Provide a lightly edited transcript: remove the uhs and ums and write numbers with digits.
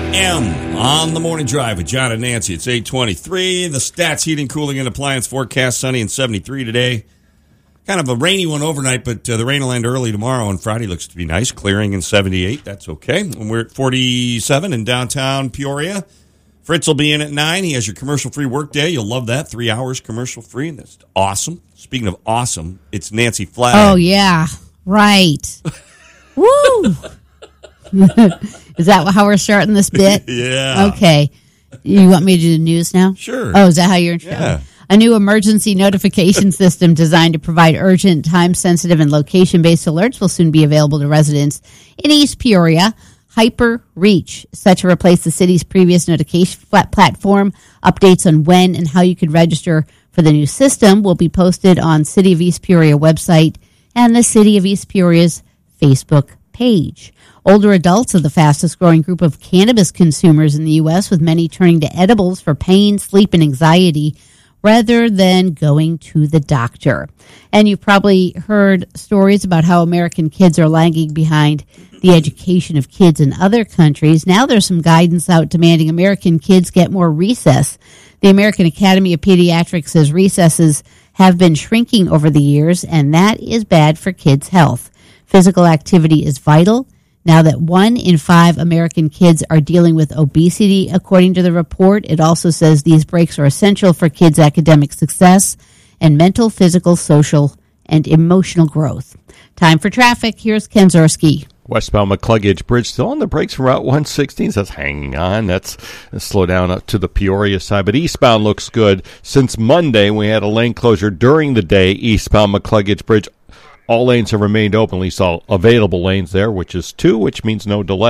a.m. on the morning drive with John and Nancy. It's 8:23. The Stats Heating, Cooling, and Appliance forecast, sunny and 73 today. Kind of a rainy one overnight, but the rain will end early tomorrow, and Friday looks to be nice, clearing in 78. That's okay. And we're at 47 in downtown Peoria. Fritz will be in at 9. He has your commercial-free workday. You'll love that. 3 hours commercial-free. That's awesome. Speaking of awesome, it's Nancy Flagg. Oh, yeah. Right. Woo! Is that how we're starting this bit? Yeah. Okay. You want me to do the news now? Sure. Oh, is that how you're introduced? Yeah. A new emergency notification system designed to provide urgent, time-sensitive, and location-based alerts will soon be available to residents in East Peoria. Hyper Reach, set to replace the city's previous notification platform. Updates on when and how you could register for the new system will be posted on City of East Peoria website and the City of East Peoria's Facebook page. Older adults are the fastest growing group of cannabis consumers in the U.S., with many turning to edibles for pain, sleep, and anxiety rather than going to the doctor. And you've probably heard stories about how American kids are lagging behind the education of kids in other countries. Now there's some guidance out demanding American kids get more recess. The American Academy of Pediatrics says recesses have been shrinking over the years, and that is bad for kids' health. Physical activity is vital. Now that 1 in 5 American kids are dealing with obesity, according to the report, it also says these breaks are essential for kids' academic success and mental, physical, social, and emotional growth. Time for traffic. Here's Ken Zorski. Westbound McCluggage Bridge still on the brakes from Route 116. That's hanging on. That's a slow down up to the Peoria side. But eastbound looks good. Since Monday, we had a lane closure during the day, eastbound McCluggage Bridge. All lanes have remained open. We saw available lanes there, which is 2, which means no delay.